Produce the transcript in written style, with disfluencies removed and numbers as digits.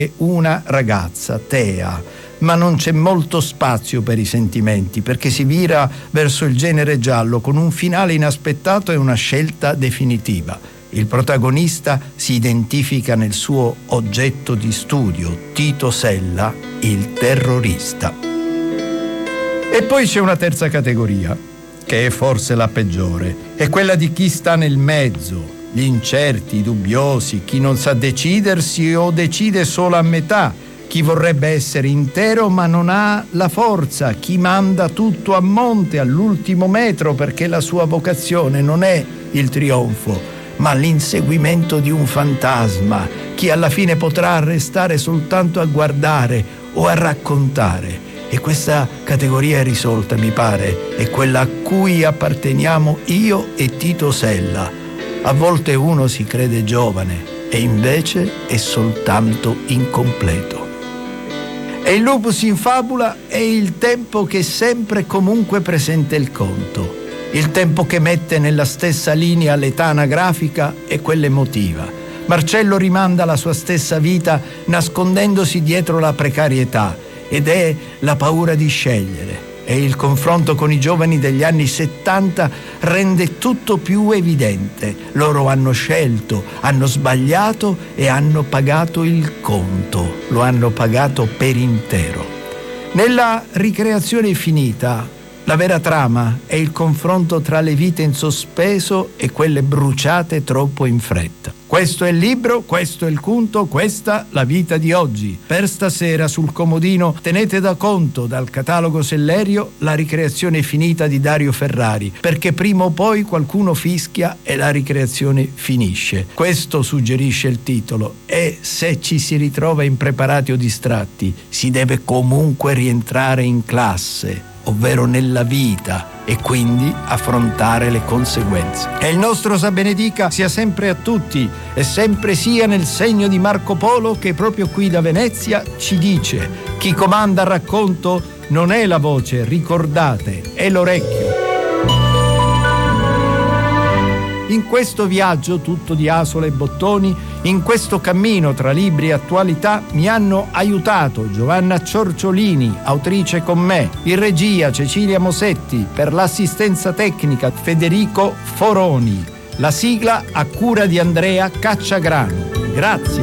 una ragazza, Tea, ma non c'è molto spazio per i sentimenti, perché si vira verso il genere giallo con un finale inaspettato e una scelta definitiva. Il protagonista si identifica nel suo oggetto di studio, Tito Sella, il terrorista. E poi c'è una terza categoria, che è forse la peggiore, è quella di chi sta nel mezzo, gli incerti, i dubbiosi, chi non sa decidersi o decide solo a metà, chi vorrebbe essere intero ma non ha la forza, chi manda tutto a monte all'ultimo metro perché la sua vocazione non è il trionfo, ma l'inseguimento di un fantasma, chi alla fine potrà restare soltanto a guardare o a raccontare. E questa categoria è risolta, mi pare, è quella a cui apparteniamo io e Tito Sella. A volte uno si crede giovane e invece è soltanto incompleto. E il lupus in fabula è il tempo che sempre e comunque presenta il conto, il tempo che mette nella stessa linea l'età anagrafica e quella emotiva. Marcello rimanda la sua stessa vita nascondendosi dietro la precarietà ed è la paura di scegliere. E il confronto con i giovani degli anni 70 rende tutto più evidente. Loro hanno scelto, hanno sbagliato e hanno pagato il conto. Lo hanno pagato per intero. Nella ricreazione finita, la vera trama è il confronto tra le vite in sospeso e quelle bruciate troppo in fretta. Questo è il libro, questo è il conto, questa la vita di oggi. Per stasera sul comodino tenete da conto dal catalogo Sellerio La ricreazione finita di Dario Ferrari, perché prima o poi qualcuno fischia e la ricreazione finisce. Questo suggerisce il titolo e se ci si ritrova impreparati o distratti si deve comunque rientrare in classe, ovvero nella vita, e quindi affrontare le conseguenze. E il nostro Sa benedica sia sempre a tutti e sempre sia nel segno di Marco Polo, che proprio qui da Venezia ci dice: chi comanda il racconto non è la voce, ricordate, è l'orecchio. In questo viaggio tutto di asole e bottoni, in questo cammino tra libri e attualità, mi hanno aiutato Giovanna Ciorciolini, autrice con me, in regia Cecilia Mosetti, per l'assistenza tecnica Federico Foroni, la sigla a cura di Andrea Cacciagrano. Grazie.